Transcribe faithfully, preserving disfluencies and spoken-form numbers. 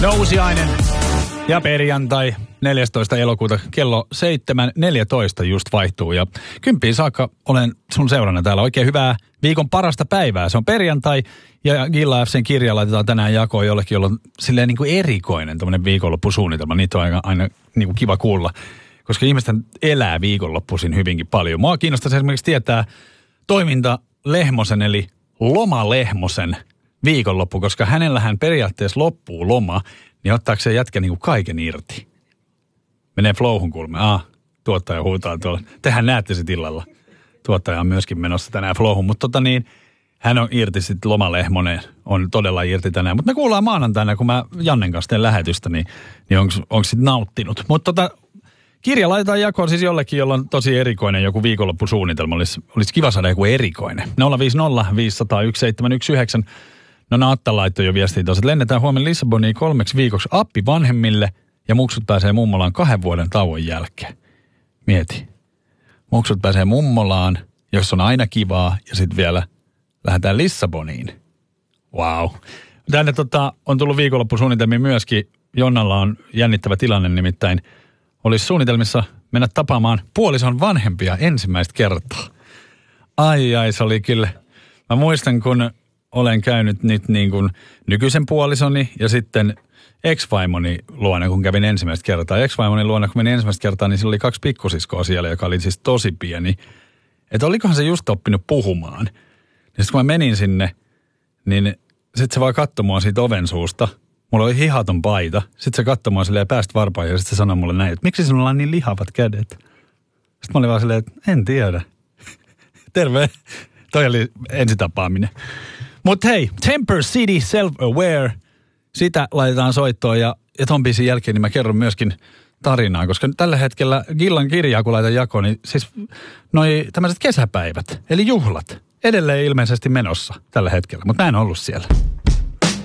Nousiainen ja perjantai neljästoista elokuuta kello seitsemän neljätoista just vaihtuu. Ja kymppiin saakka olen sun seurana täällä. Oikein hyvää viikon parasta päivää. Se on perjantai ja Gilla F C:n kirja laitetaan tänään jakoon jollekin, jolla on silleen niin kuin erikoinen tämmöinen viikonloppusuunnitelma. Niitä on aina, aina niin kuin kiva kuulla, koska ihmiset elää viikonloppuisin hyvinkin paljon. Mua kiinnostaisi esimerkiksi tietää toiminta Lehmosen eli Loma Lehmosen viikonloppu, koska hänellähän periaatteessa loppuu loma, niin ottaako se jätkä niin kuin kaiken irti? Menee flowhun kulme. Ah, tuottaja huutaa tuolla. Tehän näette sit illalla. Tuottaja on myöskin menossa tänään flowhun, mutta tota niin, hän on irti sitten Lomalehmonen, on todella irti tänään. Mutta me kuullaan maanantaina, kun mä Jannen kanssa teen lähetystä, niin, niin onko sitten nauttinut. Mutta tota, kirja laitetaan jakoon siis jollekin, jolla on tosi erikoinen joku viikonloppusuunnitelma. Olisi, olisi kiva saada joku erikoinen. nolla viisi nolla viisi nolla nolla yksi seitsemän yksi yhdeksän. No Naatta laittoi jo viestiä tuossa, että lennetään huomenna Lissaboniin kolmeksi viikoksi appi vanhemmille ja muksut pääsee mummolaan kahden vuoden tauon jälkeen. Mieti. Muksut pääsee mummolaan, jos on aina kivaa ja sitten vielä lähdetään Lissaboniin. Wow. Tänne tota, on tullut viikonloppusuunnitelmia myöskin. Jonnalla on jännittävä tilanne, nimittäin olisi suunnitelmissa mennä tapaamaan puolison vanhempia ensimmäistä kertaa. Ai ai, se oli kyllä. Mä muistan, kun olen käynyt nyt niin kuin nykyisen puolisoni ja sitten ex-vaimoni luona, kun kävin ensimmäistä kertaa. Ex-vaimoni luona, kun menin ensimmäistä kertaa, niin sillä oli kaksi pikkusiskoa siellä, joka oli siis tosi pieni. Että olikohan se just oppinut puhumaan. Ja sitten kun mä menin sinne, niin sitten se vaan katsoi mua siitä oven suusta. Mulla oli hihaton paita. Sitten se katsoi mua silleen päästä varpaan ja sitten se sanoi mulle näin, että miksi sinulla on niin lihavat kädet? Sitten mä olin vaan silleen, että en tiedä. Terve. Toi oli ensitapaaminen. Mutta hei, Temper City Self-Aware, sitä laitetaan soittoon ja, ja ton biisin jälkeen niin mä kerron myöskin tarinaa, koska tällä hetkellä Gillan kirjaa, kun laitan jakoon, niin siis noi tämmöiset kesäpäivät, eli juhlat, edelleen ilmeisesti menossa tällä hetkellä, mutta mä en ollut siellä.